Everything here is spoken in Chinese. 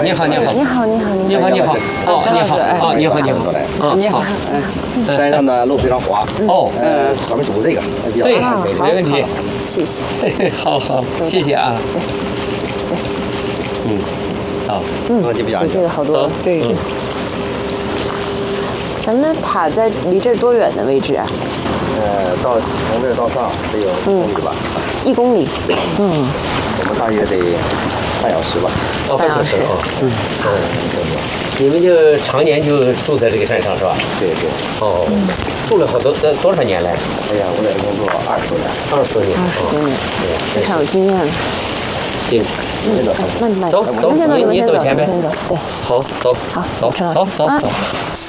你好，你好， 你好，你好， 你好，你好，哦，你好，哦，你好，你好， 你好， 山上的路非常滑， 哦， 咱们走这个，比较对， 美没问题， 谢谢。 好好，谢谢啊，好， 就比较安全这个。好多走，， 对。咱们的塔在离这儿多远的位置啊？ 从这儿到上得有1公里吧， 1公里。 我们大约得半小时吧。 哦，半小时啊，你们就常年就住在这个山上是吧？ 对对。 哦，住了多少年来？ 哎呀，我在这工作20多年。 20多年， 20多年，非常有经验了。 行， 慢慢走走， 先走， 你先走， 走前边， 先走。对， 好，走， 好走， 陈老师走，走， 啊走。